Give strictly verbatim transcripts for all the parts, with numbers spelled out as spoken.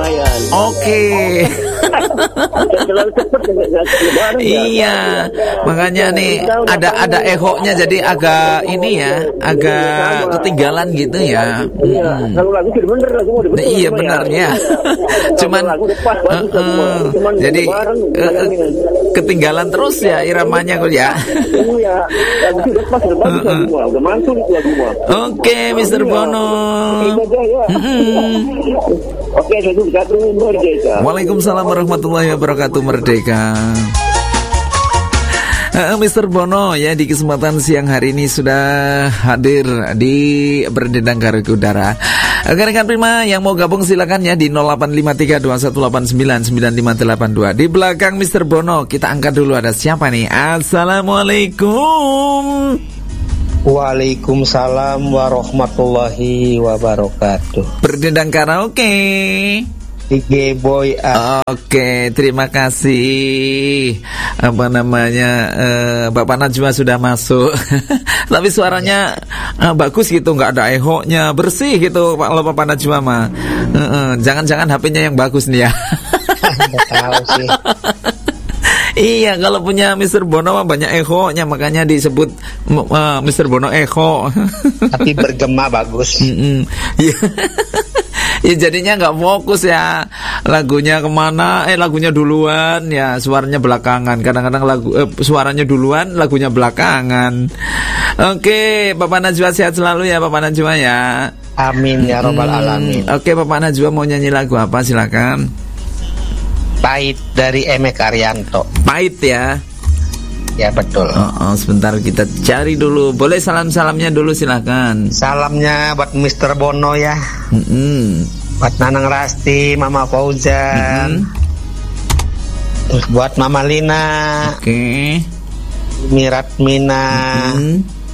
lumayan. Oke. Terlalu cepat nggak lebaran. Iya, makanya nih ada ada ehoknya jadi agak ini ya, agak ketinggalan gitu ya. Iya, kalau lagu sudah bener lagu udah betul. Iya benarnya. Cuman jadi ketinggalan terus ya iramanya kok ya. Iya, lagu sudah pas udah bagus lagu gua, udah mantul lagu gua. Oke, mister Bono. Oke, saya juga merdeka. Waalaikumsalam warahmatullahi wabarakatuh. Merdeka. Uh, mister Bono ya di kesempatan siang hari ini sudah hadir di Berdendang Karo Udara. Rekan-rekan prima yang mau gabung silakan ya di nol delapan lima tiga dua satu delapan sembilan sembilan lima delapan dua. Di belakang mister Bono kita angkat dulu, ada siapa nih? Assalamualaikum. Waalaikumsalam warahmatullahi wabarakatuh. Berdendang karaoke. Tiga boy. Oke, terima kasih. Apa namanya? Uh, Bapak Najwa sudah masuk. Tapi suaranya uh, bagus gitu, nggak ada ehoknya, bersih gitu. Kalau Bapak Najwa mah, uh, uh, jangan-jangan H P-nya yang bagus nih ya. Tahu sih. Iya, kalau punya mister Bono mah banyak ehonya, makanya disebut uh, mister Bono eho. Tapi bergema bagus. Iya. Ya jadinya nggak fokus ya, lagunya kemana, eh lagunya duluan ya, suaranya belakangan. Kadang-kadang lagu eh, suaranya duluan, lagunya belakangan. Oke, Bapak Najwa sehat selalu ya Bapak Najwa ya. Amin ya robbal hmm, alamin. Oke, Bapak Najwa mau nyanyi lagu apa, silakan. Pahit dari Emek Arianto. Pahit ya. Ya betul. Oh, oh, sebentar kita cari dulu. Boleh salam-salamnya dulu silakan. Salamnya buat mister Bono ya. Mm-hmm. Buat Nanang Rasti, Mama Fauzan. Mm-hmm. Terus buat Mama Lina. Oke. Okay. Mirat Mina. Mm-hmm.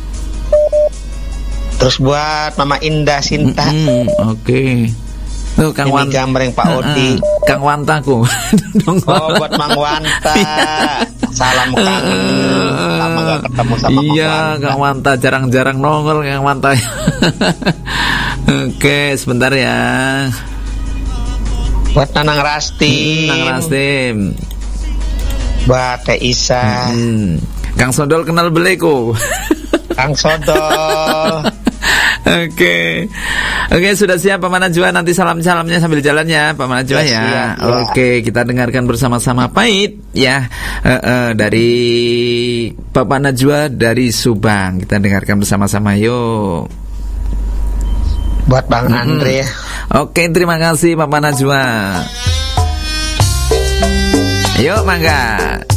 Terus buat Mama Indah Sinta. Mm-hmm. Oke. Okay. Tuh, Kang Ini Wan... gambreng Pak Odi. Uh, uh, Kang Wantaku. Oh, buat Mang Wanta. Salam kangen. Lama gak ketemu sama iya, Mang Wanta. Kang Wanta jarang-jarang nongol Kang Wanta. Oke, sebentar ya. Buat Nanang Rasti. Hmm, Nang Rasti. Buat Teh Isa. Hmm. Kang Sodol kenal beliku. Kang Sodol. Oke, oke sudah siap Pak Najwa, nanti salam-salamnya sambil jalan ya Pak Najwa ya. Ya, siap, ya. Oke, kita dengarkan bersama-sama Pahit ya uh, uh, dari Bapak Najwa dari Subang. Kita dengarkan bersama-sama yuk. Buat Bang mm-hmm. Andre. Oke, terima kasih Bapak Najwa. Yuk mangga.